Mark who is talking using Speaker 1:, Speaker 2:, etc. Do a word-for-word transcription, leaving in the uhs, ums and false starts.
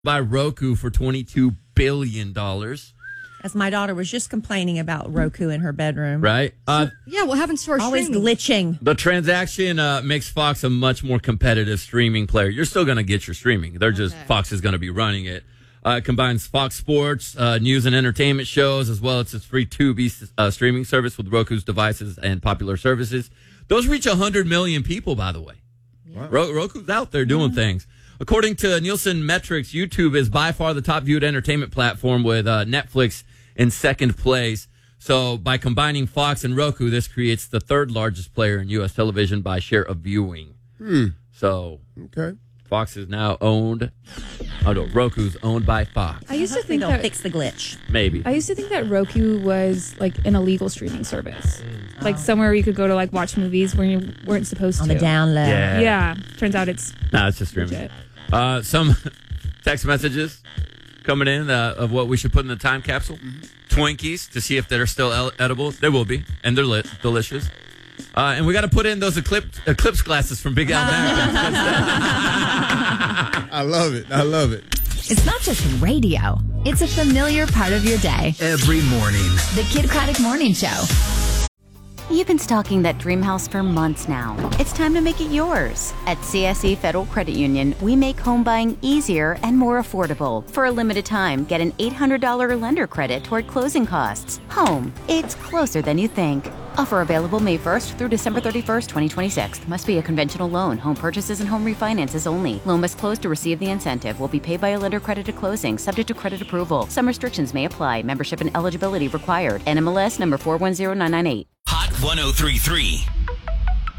Speaker 1: by Roku for twenty-two billion dollars.
Speaker 2: As my daughter was just complaining about Roku in her bedroom.
Speaker 1: Right? Uh,
Speaker 3: so, yeah, what happens to our
Speaker 2: Always
Speaker 3: streaming?
Speaker 2: glitching.
Speaker 1: The transaction uh, makes Fox a much more competitive streaming player. You're still going to get your streaming. They're just,
Speaker 3: Okay.
Speaker 1: Fox is going to be running it. Uh, it combines Fox Sports, uh, news and entertainment shows, as well as its free Tubi uh, streaming service with Roku's devices and popular services. Those reach one hundred million people, by the way. Wow. Ro- Roku's out there doing yeah. things. According to Nielsen metrics, YouTube is by far the top viewed entertainment platform with uh, Netflix in second place. So by combining Fox and Roku, this creates the third largest player in U S television by share of viewing.
Speaker 4: Hmm.
Speaker 1: So
Speaker 4: okay.
Speaker 1: Fox is now owned. Oh no, Roku's owned by Fox.
Speaker 3: I used to think
Speaker 2: they'll
Speaker 3: that
Speaker 2: fix the glitch.
Speaker 1: Maybe.
Speaker 5: I used to think that Roku was like an illegal streaming service, oh. like somewhere where you could go to like watch movies where you weren't supposed
Speaker 2: on
Speaker 5: to.
Speaker 2: On the down low.
Speaker 1: Yeah.
Speaker 5: Yeah. Turns out it's.
Speaker 1: No, it's just streaming. Uh, some text messages coming in uh, of what we should put in the time capsule. Mm-hmm. Twinkies to see if they're still el- edible. They will be, and they're lit, delicious. Uh, and we got to put in those eclipse, eclipse glasses from Big Al American.
Speaker 4: I love it. I love it.
Speaker 6: It's not just radio. It's a familiar part of your day.
Speaker 7: Every morning.
Speaker 6: The Kid Craddock Morning Show.
Speaker 8: You've been stalking that dream house for months now. It's time to make it yours. At C S E Federal Credit Union, we make home buying easier and more affordable. For a limited time, get an eight hundred dollars lender credit toward closing costs. Home, it's closer than you think. Offer available May first through December thirty-first, twenty twenty-six. Must be a conventional loan. Home purchases and home refinances only. Loan must close to receive the incentive. Will be paid by a lender credit at closing, subject to credit approval. Some restrictions may apply. Membership and eligibility required. N M L S number four one zero nine nine eight.
Speaker 7: Hot one oh three point three.